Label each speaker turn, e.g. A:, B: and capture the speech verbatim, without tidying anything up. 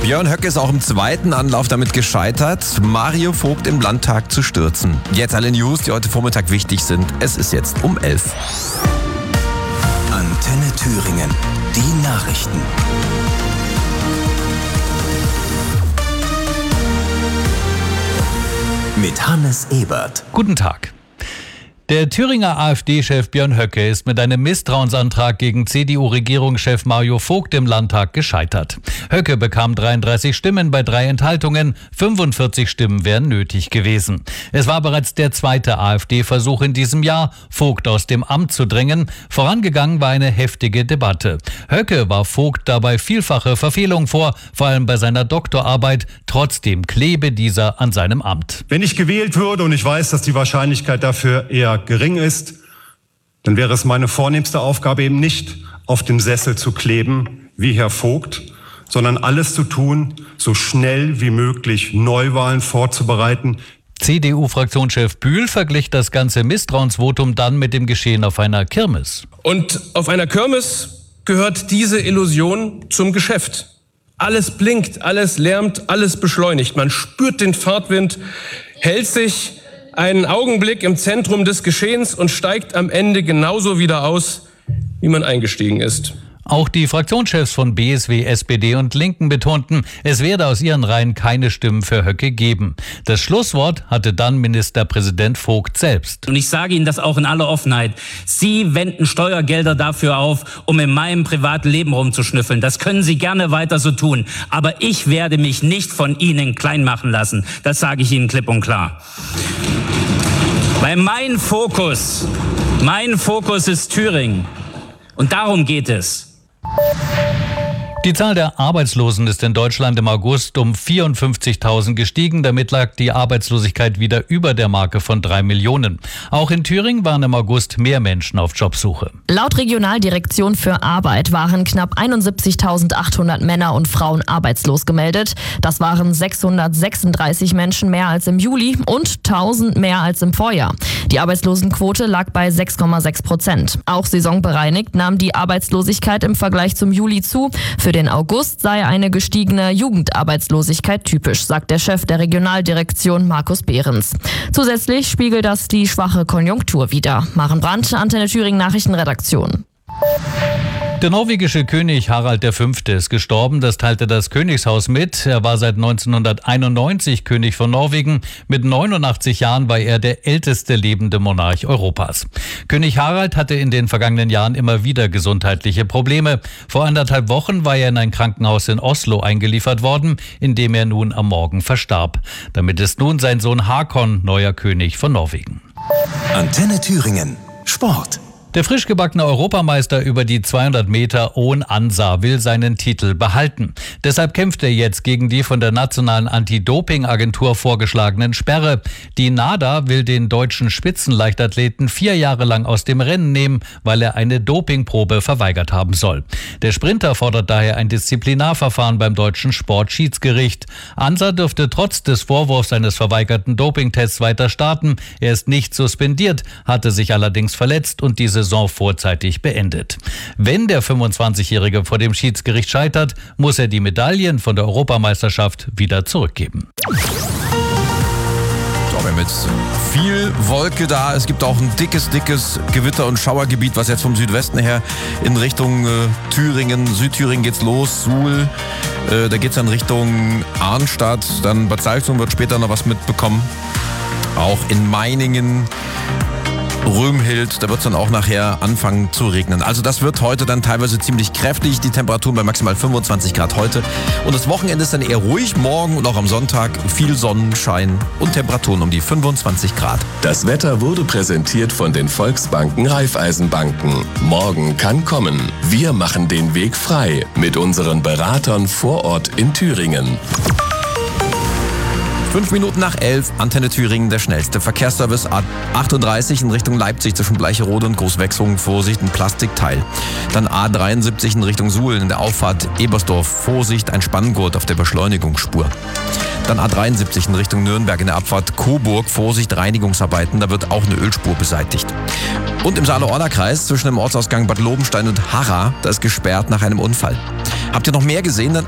A: Björn Höcke ist auch im zweiten Anlauf damit gescheitert, Mario Vogt im Landtag zu stürzen. Jetzt alle News, die heute Vormittag wichtig sind. Es ist jetzt um elf.
B: Antenne Thüringen, die Nachrichten. Mit Hannes Ebert.
C: Guten Tag. Der Thüringer AfD-Chef Björn Höcke ist mit einem Misstrauensantrag gegen C D U-Regierungschef Mario Vogt im Landtag gescheitert. Höcke bekam dreiunddreißig Stimmen bei drei Enthaltungen, fünfundvierzig Stimmen wären nötig gewesen. Es war bereits der zweite AfD-Versuch in diesem Jahr, Vogt aus dem Amt zu drängen. Vorangegangen war eine heftige Debatte. Höcke warf Vogt dabei vielfache Verfehlungen vor, vor allem bei seiner Doktorarbeit. Trotzdem klebe dieser an seinem Amt.
D: Wenn ich gewählt würde, und ich weiß, dass die Wahrscheinlichkeit dafür eher gering ist, dann wäre es meine vornehmste Aufgabe eben nicht, auf dem Sessel zu kleben, wie Herr Vogt, sondern alles zu tun, so schnell wie möglich Neuwahlen vorzubereiten.
C: C D U-Fraktionschef Bühl verglich das ganze Misstrauensvotum dann mit dem Geschehen auf einer Kirmes.
E: Und auf einer Kirmes gehört diese Illusion zum Geschäft. Alles blinkt, alles lärmt, alles beschleunigt. Man spürt den Fahrtwind, hält sich einen Augenblick im Zentrum des Geschehens und steigt am Ende genauso wieder aus, wie man eingestiegen ist.
C: Auch die Fraktionschefs von B S W, S P D und Linken betonten, es werde aus ihren Reihen keine Stimmen für Höcke geben. Das Schlusswort hatte dann Ministerpräsident Vogt selbst.
F: Und ich sage Ihnen das auch in aller Offenheit. Sie wenden Steuergelder dafür auf, um in meinem privaten Leben rumzuschnüffeln. Das können Sie gerne weiter so tun. Aber ich werde mich nicht von Ihnen klein machen lassen. Das sage ich Ihnen klipp und klar. Weil mein Fokus, mein Fokus ist Thüringen. Und darum geht es.
C: Die Zahl der Arbeitslosen ist in Deutschland im August um vierundfünfzigtausend gestiegen. Damit lag die Arbeitslosigkeit wieder über der Marke von drei Millionen. Auch in Thüringen waren im August mehr Menschen auf Jobsuche.
G: Laut Regionaldirektion für Arbeit waren knapp einundsiebzigtausendachthundert Männer und Frauen arbeitslos gemeldet. Das waren sechshundertsechsunddreißig Menschen mehr als im Juli und tausend mehr als im Vorjahr. Die Arbeitslosenquote lag bei sechs Komma sechs Prozent. Auch saisonbereinigt nahm die Arbeitslosigkeit im Vergleich zum Juli zu. Für den August sei eine gestiegene Jugendarbeitslosigkeit typisch, sagt der Chef der Regionaldirektion Markus Behrens. Zusätzlich spiegelt das die schwache Konjunktur wider. Maren Brandt, Antenne Thüringen Nachrichtenredaktion.
C: Der norwegische König Harald der Fünfte ist gestorben, das teilte das Königshaus mit. Er war seit neunzehnhunderteinundneunzig König von Norwegen. Mit neunundachtzig Jahren war er der älteste lebende Monarch Europas. König Harald hatte in den vergangenen Jahren immer wieder gesundheitliche Probleme. Vor anderthalb Wochen war er in ein Krankenhaus in Oslo eingeliefert worden, in dem er nun am Morgen verstarb. Damit ist nun sein Sohn Hakon neuer König von Norwegen.
B: Antenne Thüringen, Sport.
C: Der frisch gebackene Europameister über die zweihundert Meter Oon Ansa will seinen Titel behalten. Deshalb kämpft er jetzt gegen die von der nationalen Anti-Doping-Agentur vorgeschlagenen Sperre. Die NADA will den deutschen Spitzenleichtathleten vier Jahre lang aus dem Rennen nehmen, weil er eine Dopingprobe verweigert haben soll. Der Sprinter fordert daher ein Disziplinarverfahren beim deutschen Sportschiedsgericht. Ansa dürfte trotz des Vorwurfs eines verweigerten Dopingtests weiter starten. Er ist nicht suspendiert, hatte sich allerdings verletzt und diese Saison vorzeitig beendet. Wenn der fünfundzwanzigjährige vor dem Schiedsgericht scheitert, muss er die Medaillen von der Europameisterschaft wieder zurückgeben.
A: So, wir haben jetzt viel Wolke da. Es gibt auch ein dickes, dickes Gewitter- und Schauergebiet, was jetzt vom Südwesten her in Richtung äh, Thüringen, Südthüringen geht's los, Suhl. Äh, da geht's dann Richtung Arnstadt, dann Bad Salzung wird später noch was mitbekommen. Auch in Meiningen, Römhild, da wird es dann auch nachher anfangen zu regnen. Also das wird heute dann teilweise ziemlich kräftig, die Temperaturen bei maximal fünfundzwanzig Grad heute. Und das Wochenende ist dann eher ruhig, morgen und auch am Sonntag viel Sonnenschein und Temperaturen um die fünfundzwanzig Grad.
B: Das Wetter wurde präsentiert von den Volksbanken Raiffeisenbanken. Morgen kann kommen. Wir machen den Weg frei mit unseren Beratern vor Ort in Thüringen.
A: Fünf Minuten nach elf, Antenne Thüringen, der schnellste Verkehrsservice A achtunddreißig in Richtung Leipzig zwischen Bleicherode und Großwechsung, Vorsicht, ein Plastikteil. Dann A dreiundsiebzig in Richtung Suhl in der Auffahrt Ebersdorf, Vorsicht, ein Spanngurt auf der Beschleunigungsspur. Dann A dreiundsiebzig in Richtung Nürnberg in der Abfahrt Coburg, Vorsicht, Reinigungsarbeiten, da wird auch eine Ölspur beseitigt. Und im Saale-Orla-Kreis zwischen dem Ortsausgang Bad Lobenstein und Harra, da ist gesperrt nach einem Unfall. Habt ihr noch mehr gesehen? Dann